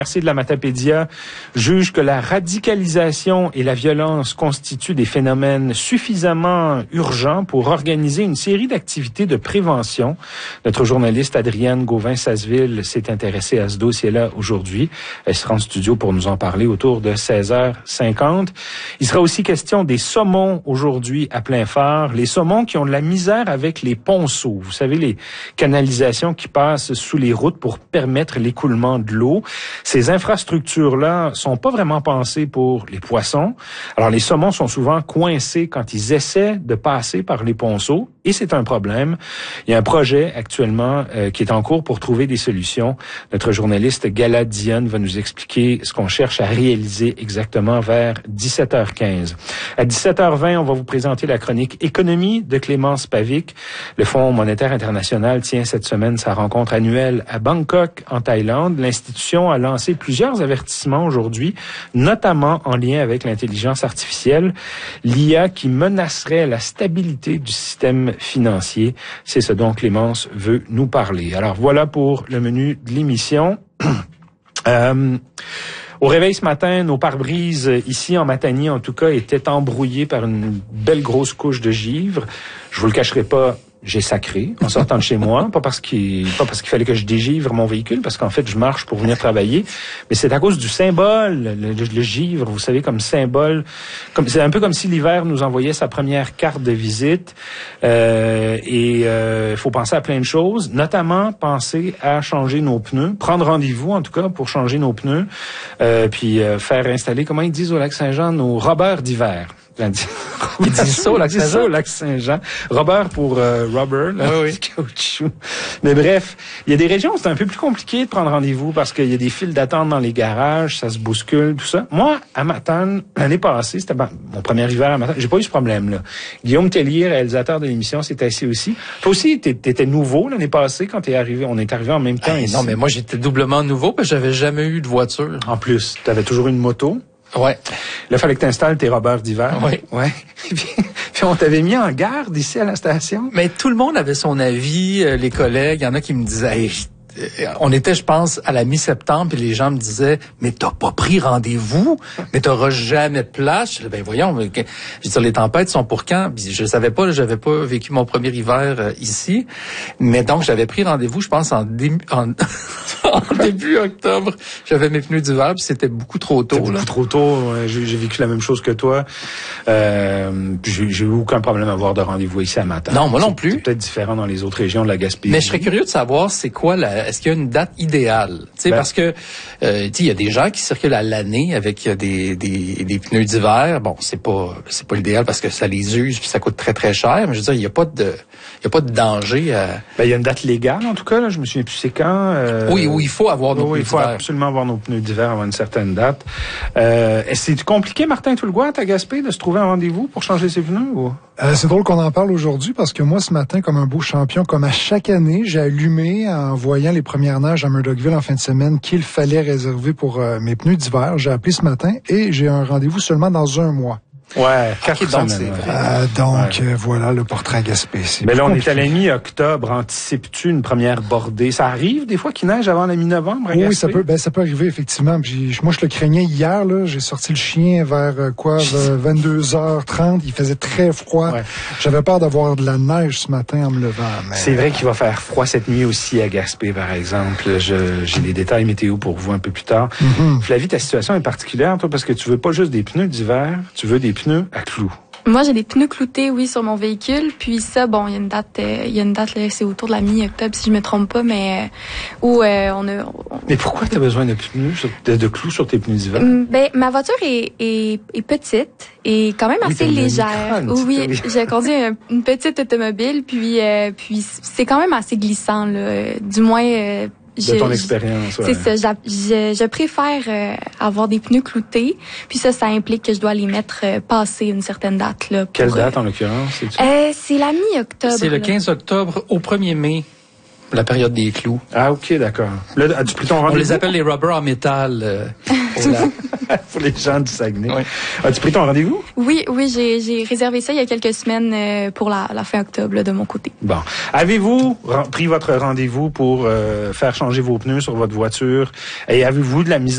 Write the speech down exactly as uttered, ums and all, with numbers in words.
Merci de la Matapédia juge que la radicalisation et la violence constituent des phénomènes suffisamment urgents pour organiser une série d'activités de prévention. Notre journaliste Adrienne Gauvin-Sasseville s'est intéressée à ce dossier-là aujourd'hui. Elle sera en studio pour nous en parler autour de seize heures cinquante. Il sera aussi question des saumons aujourd'hui à plein phare. Les saumons qui ont de la misère avec les ponceaux. Vous savez, les canalisations qui passent sous les routes pour permettre l'écoulement de l'eau. Ces infrastructures-là sont pas vraiment pensées pour les poissons. Alors, les saumons sont souvent coincés quand ils essaient de passer par les ponceaux, et c'est un problème. Il y a un projet actuellement euh, qui est en cours pour trouver des solutions. Notre journaliste Gala Dionne va nous expliquer ce qu'on cherche à réaliser exactement vers dix-sept heures quinze. À dix-sept heures vingt, on va vous présenter la chronique Économie de Clémence Pavic. Le Fonds monétaire international tient cette semaine sa rencontre annuelle à Bangkok, en Thaïlande. L'institution a lancé plusieurs avertissements aujourd'hui, notamment en lien avec l'intelligence artificielle, l'I A qui menacerait la stabilité du système financier. C'est ce dont Clémence veut nous parler. Alors voilà pour le menu de l'émission. euh, Au réveil ce matin, nos pare-brises ici en Matanie, en tout cas, étaient embrouillés par une belle grosse couche de givre. Je vous le cacherai pas, j'ai sacré en sortant de chez moi, pas parce qu'il pas parce qu'il fallait que je dégivre mon véhicule, parce qu'en fait je marche pour venir travailler, mais c'est à cause du symbole, le, le, le givre, vous savez, comme symbole, comme c'est un peu comme si l'hiver nous envoyait sa première carte de visite. Euh, et il euh, faut penser à plein de choses, notamment penser à changer nos pneus, prendre rendez-vous en tout cas pour changer nos pneus, euh, puis euh, faire installer, comment ils disent au Lac-Saint-Jean, nos robeurs d'hiver. Ils disent ça au Lac-Saint-Jean? au Lac-Saint-Jean. Rubber pour euh, rubber, là, oui, oui. caoutchouc. Mais bref, il y a des régions où c'est un peu plus compliqué de prendre rendez-vous parce qu'il y a des files d'attente dans les garages, ça se bouscule, tout ça. Moi, à Matane, l'année passée, c'était mon premier hiver à Matane, j'ai pas eu ce problème-là. Guillaume Tellier, réalisateur de l'émission, s'est assis aussi. Toi aussi, t'étais nouveau l'année passée quand t'es arrivé. On est arrivé en même temps. Hey, non, mais moi, j'étais doublement nouveau parce que j'avais jamais eu de voiture. En plus, t'avais toujours une moto. Ouais. Là, il fallait que tu installes tes robeurs d'hiver. Oui. Ouais. puis, puis on t'avait mis en garde ici à la station. Mais tout le monde avait son avis, euh, les collègues. Il y en a qui me disaient, hey, on était, je pense, à la mi-septembre, puis les gens me disaient, mais t'as pas pris rendez-vous, mais t'auras jamais de place. Je disais, ben voyons, je veux dire, les tempêtes sont pour quand? Puis je savais pas, j'avais pas vécu mon premier hiver euh, ici, mais donc j'avais pris rendez-vous, je pense, en, dé- en, en début octobre. J'avais mes pneus d'hiver, puis c'était beaucoup trop tôt. Beaucoup là. trop tôt. Ouais, j'ai, j'ai vécu la même chose que toi. Euh, j'ai, j'ai eu aucun problème à avoir de rendez-vous ici à Matane. Non, moi non c'est, plus. C'est peut-être différent dans les autres régions de la Gaspésie. Mais je serais curieux de savoir, c'est quoi la est-ce qu'il y a une date idéale? Tu sais, ben, parce que euh, il y a des gens qui circulent à l'année avec des, des, des pneus d'hiver. Bon, c'est pas c'est pas l'idéal parce que ça les use puis ça coûte très très cher. Mais je veux dire, il y a pas de il y a pas de danger. À... Ben, il y a une date légale en tout cas. Là, je me souviens plus c'est quand. Euh... Oui, oui, il faut avoir nos oui, pneus il faut d'hiver. absolument avoir nos pneus d'hiver avant une certaine date. Euh, est-ce que c'est compliqué, Martin Toulgoat, à Gaspé, de se trouver un rendez-vous pour changer ses pneus ou? Euh, c'est drôle qu'on en parle aujourd'hui parce que moi, ce matin, comme un beau champion, comme à chaque année, j'ai allumé en voyant les premières neiges à Murdochville en fin de semaine qu'il fallait réserver pour euh, mes pneus d'hiver. J'ai appelé ce matin et j'ai un rendez-vous seulement dans un mois. Ouais, quatre okay, donc semaines. c'est Ouais. Euh, donc, ouais. euh, voilà le portrait à Gaspé. C'est Mais là, on compliqué. est à la mi-octobre. Anticipes-tu une première bordée? Ça arrive des fois qu'il neige avant la mi-novembre à Gaspé? Oui, ça peut, ben, ça peut arriver, effectivement. Puis, moi, je le craignais hier, là. J'ai sorti le chien vers, euh, quoi, vingt-deux heures trente. Il faisait très froid. Ouais. J'avais peur d'avoir de la neige ce matin en me levant. Mais... C'est vrai qu'il va faire froid cette nuit aussi à Gaspé, par exemple. Je, j'ai les détails météo pour vous un peu plus tard. Mm-hmm. Flavie, ta situation est particulière, toi, parce que tu veux pas juste des pneus d'hiver, tu veux des pneus à clous. Moi, j'ai des pneus cloutés, oui, sur mon véhicule. Puis ça, bon, il y a une date, euh, il y a une date là, c'est autour de la mi-octobre, si je me trompe pas, mais euh, où euh, on a. On... Mais pourquoi t'as besoin de pneus, sur, de, de clous sur tes pneus d'hiver? Ben, ma voiture est, est, est petite et quand même oui, assez légère. Micron, oui, je conduis un, une petite automobile, puis euh, puis c'est quand même assez glissant, là. Du moins. Euh, de je, ton expérience, ouais. C'est ça. Je, je préfère euh, avoir des pneus cloutés. Puis ça, ça implique que je dois les mettre euh, passer une certaine date. Là, pour, Quelle date, euh, en l'occurrence? C'est, euh, c'est la mi-octobre. C'est le là. quinze octobre au premier mai. La période des clous. Ah, OK, d'accord. Là, as-tu pris ton rendez-vous? On les appelle les rubbers en métal. Euh, pour, la... pour les gens du Saguenay. Oui. As-tu pris ton rendez-vous? Oui, oui, j'ai, j'ai réservé ça il y a quelques semaines euh, pour la, la fin octobre là, de mon côté. Bon. Avez-vous pris votre rendez-vous pour euh, faire changer vos pneus sur votre voiture? Et avez-vous de la misère